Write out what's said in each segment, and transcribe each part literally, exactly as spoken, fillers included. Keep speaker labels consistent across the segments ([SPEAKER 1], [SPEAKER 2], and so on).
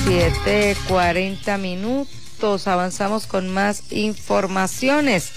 [SPEAKER 1] siete cuarenta minutos, avanzamos con más informaciones.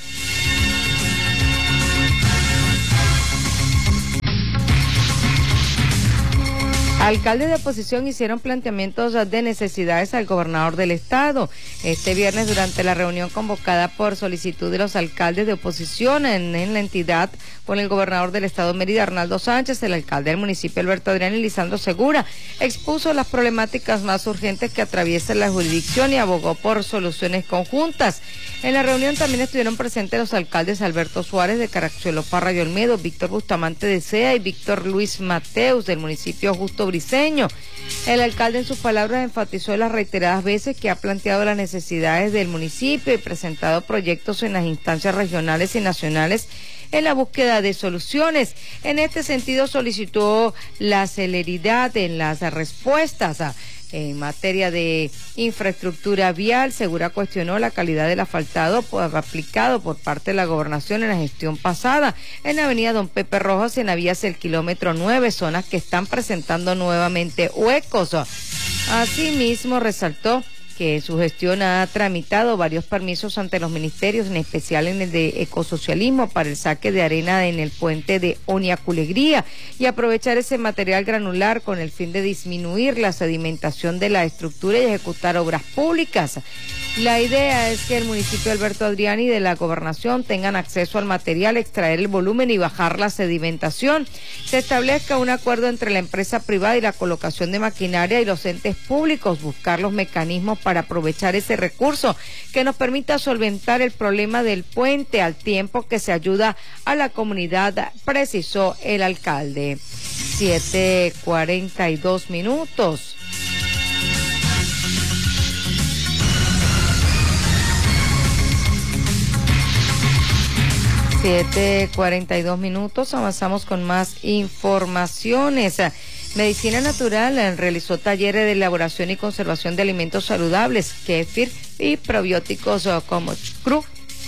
[SPEAKER 1] Alcaldes de oposición hicieron planteamientos de necesidades al gobernador del estado. Este viernes, durante la reunión convocada por solicitud de los alcaldes de oposición en, en la entidad con el gobernador del estado Mérida, Arnaldo Sánchez, el alcalde del municipio Alberto Adriani, Lisandro Segura, expuso las problemáticas más urgentes que atraviesa la jurisdicción y abogó por soluciones conjuntas. En la reunión también estuvieron presentes los alcaldes Alberto Suárez de Carazuelo Parra y Olmedo, Víctor Bustamante de Sea y Víctor Luis Mateus del municipio Justo Briceño. El alcalde en sus palabras enfatizó las reiteradas veces que ha planteado las necesidades del municipio y presentado proyectos en las instancias regionales y nacionales en la búsqueda de soluciones. En este sentido solicitó la celeridad en las respuestas a En materia de infraestructura vial. Segura cuestionó la calidad del asfaltado por, aplicado por parte de la gobernación en la gestión pasada en la avenida Don Pepe Rojas, en la vía hacia el kilómetro nueve, zonas que están presentando nuevamente huecos. Asimismo, resaltó que su gestión ha tramitado varios permisos ante los ministerios, en especial en el de ecosocialismo, para el saque de arena en el puente de Oña-Culegría y aprovechar ese material granular con el fin de disminuir la sedimentación de la estructura y ejecutar obras públicas. La idea es que el municipio de Alberto Adriani y de la gobernación tengan acceso al material, extraer el volumen y bajar la sedimentación. Se establezca un acuerdo entre la empresa privada y la colocación de maquinaria y los entes públicos, buscar los mecanismos para aprovechar ese recurso que nos permita solventar el problema del puente al tiempo que se ayuda a la comunidad, precisó el alcalde. siete cuarenta y dos minutos. siete cuarenta y dos minutos, avanzamos con más informaciones. Medicina Natural realizó talleres de elaboración y conservación de alimentos saludables, kéfir y probióticos como chucrut.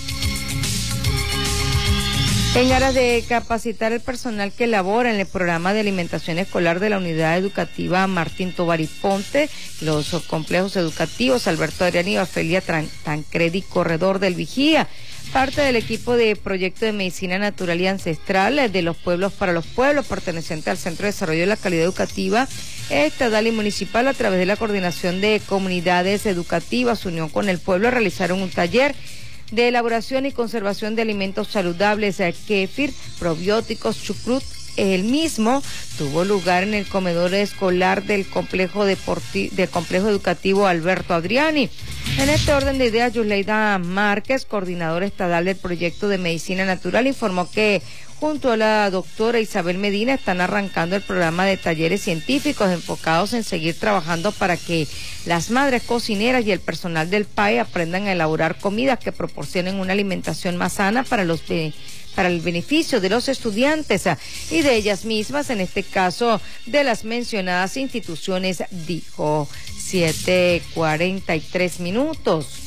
[SPEAKER 1] En aras de capacitar el personal que labora en el programa de alimentación escolar de la unidad educativa Martín Tovar y Ponte, los complejos educativos Alberto Adriani y Ofelia Tancredi Corredor del Vigía, parte del equipo de proyecto de medicina natural y ancestral de los pueblos para los pueblos, perteneciente al Centro de Desarrollo de la Calidad Educativa Estatal y Municipal, a través de la Coordinación de Comunidades Educativas, Unión con el Pueblo, realizaron un taller de elaboración y conservación de alimentos saludables, kéfir, probióticos, chucrut. El mismo tuvo lugar en el comedor escolar del complejo deporti- del complejo educativo Alberto Adriani. En este orden de ideas, Yusleida Márquez, coordinadora estatal del proyecto de medicina natural, informó que junto a la doctora Isabel Medina están arrancando el programa de talleres científicos enfocados en seguir trabajando para que las madres cocineras y el personal del P A E aprendan a elaborar comidas que proporcionen una alimentación más sana para los de para el beneficio de los estudiantes y de ellas mismas, en este caso de las mencionadas instituciones, dijo. siete cuarenta y tres minutos.